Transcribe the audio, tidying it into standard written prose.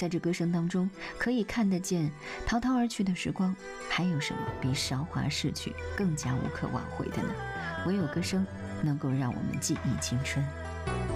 在这歌声当中，可以看得见滔滔而去的时光，还有什么比韶华逝去更加无可挽回的呢？唯有歌声能够让我们记忆青春。